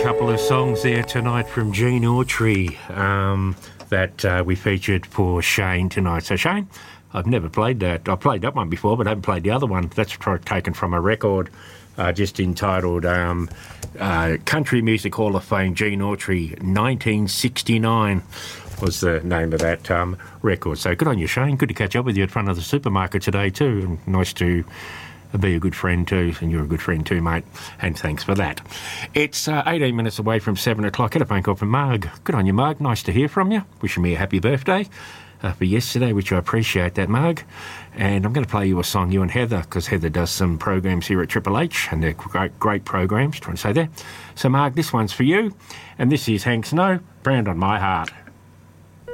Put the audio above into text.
couple of songs there tonight from Gene Autry that we featured for Shane tonight. So Shane, I've never played that. I played that one before, but I haven't played the other one. That's taken from a record just entitled Country Music Hall of Fame, Gene Autry, 1969 was the name of that record. So good on you, Shane. Good to catch up with you in front of the supermarket today too. And nice to be a good friend too, and you're a good friend too, mate, and thanks for that. It's 18 minutes away from 7 o'clock. Get a phone call from Marg. Good on you, Marg. Nice to hear from you. Wishing me a happy birthday for yesterday, which I appreciate that, Marg. And I'm going to play you a song, you and Heather, because Heather does some programs here at Triple H, and they're great programs, trying to say there. So, Marg, this one's for you, and this is Hank Snow, Brand on My Heart.